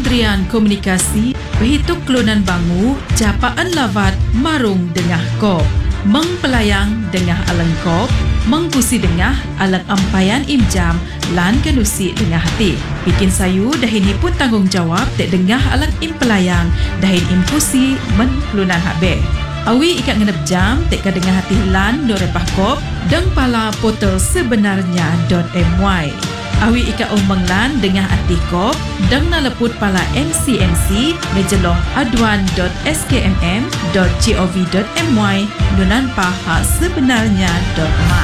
Kementerian Komunikasi berhitung kelunan bangu japaan lawat marung dengah kop. Mengpelayang dengah alang kop, mengkusi dengah alang ampayan imjam lan kenusi dengah hati. Bikin sayu dahin pun tanggungjawab tek dengah alang impelayang dahin imkusi men kelunan habe. Awi ikat ngenep jam tek ka dengah hati lan no repah kop deng pala portal sebenarnya.my. Awi ika umbang lan dengah hati kop deng naleput pala MCMC mejeloh aduan.skmm.gov.my nunan paha sebenarnya.my.